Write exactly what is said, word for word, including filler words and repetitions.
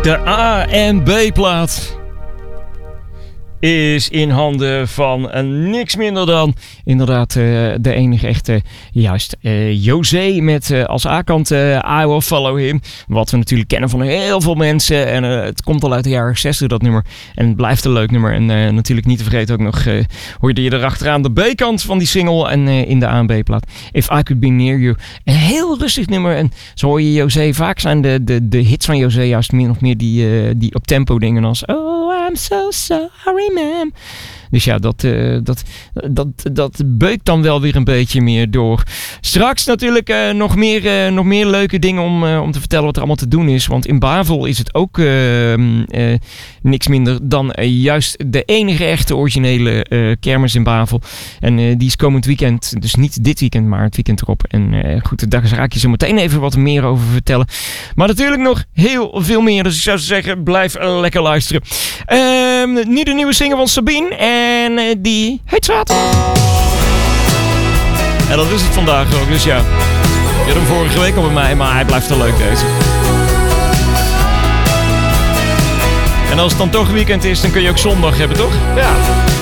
De A en B-plaat is in handen van uh, niks minder dan inderdaad uh, de enige echte, juist, uh, José met uh, als A-kant uh, I Will Follow Him. Wat we natuurlijk kennen van heel veel mensen en uh, het komt al uit de jaren zestig dat nummer en het blijft een leuk nummer. En uh, natuurlijk niet te vergeten ook nog, uh, hoorde je erachteraan de B-kant van die single en uh, in de A en B-plaat If I Could Be Near You. Een heel rustig nummer en zo hoor je José, vaak zijn de, de, de hits van José juist meer of meer die, uh, die op tempo dingen als Oh, I'm so sorry man. Dus ja, dat, uh, dat, dat, dat beukt dan wel weer een beetje meer door. Straks natuurlijk uh, nog, meer, uh, nog meer leuke dingen om, uh, om te vertellen wat er allemaal te doen is. Want in Bavel is het ook uh, uh, niks minder dan uh, juist de enige echte originele uh, kermis in Bavel. En uh, die is komend weekend, dus niet dit weekend, maar het weekend erop. En uh, goed, daar ga ik je zo meteen even wat meer over vertellen. Maar natuurlijk nog heel veel meer. Dus ik zou zeggen, blijf uh, lekker luisteren. Uh, nu de nieuwe single van Sabine. En uh, die heet Zaterdag. En dat is het vandaag ook. Dus ja, je had hem vorige week al bij mij, maar hij blijft wel leuk deze. En als het dan toch weekend is, dan kun je ook zondag hebben, toch? Ja.